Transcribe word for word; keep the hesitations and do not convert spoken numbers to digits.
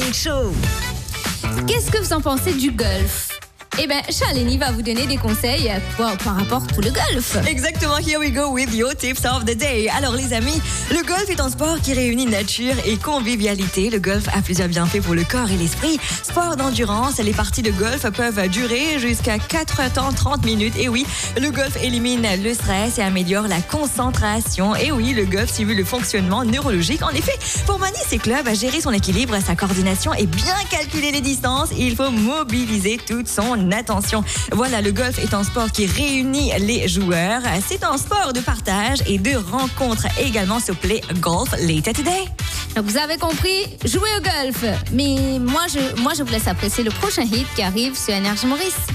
Morning Show. Qu'est-ce que vous en pensez du golf? Eh bien, Charlene va vous donner des conseils par, par rapport au golf. Exactement, here we go with your tips of the day. Alors les amis, le golf est un sport qui réunit nature et convivialité. Le golf a plusieurs bienfaits pour le corps et l'esprit. Sport d'endurance, les parties de golf peuvent durer jusqu'à quatre temps trente minutes. Et oui, le golf élimine le stress et améliore la concentration. Et oui, le golf simule le fonctionnement neurologique. En effet, pour manier ses clubs, gérer son équilibre, sa coordination et bien calculer les distances, il faut mobiliser toute son attention. Voilà, le golf est un sport qui réunit les joueurs. C'est un sport de partage et de rencontre également sur Play Golf Later Today. Donc vous avez compris, jouez au golf. Mais moi je, moi, je vous laisse apprécier le prochain hit qui arrive sur Énergie Maurice.